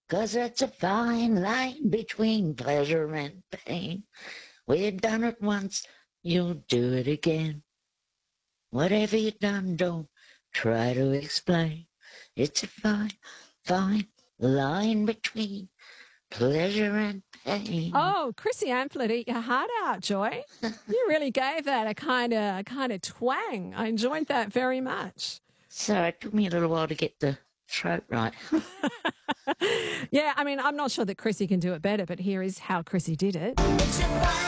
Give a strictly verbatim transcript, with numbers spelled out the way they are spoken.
'cause it's a fine line between pleasure and pain. We've done it once, you'll do it again. Whatever you've done, don't try to explain. It's a fine, fine line between pleasure and pain. Oh, Chrissy Amphlett, eat your heart out, Joy. You really gave that a kind of a kind of twang. I enjoyed that very much. So it took me a little while to get the throat right. Yeah, I mean, I'm not sure that Chrissy can do it better, but here is how Chrissy did it.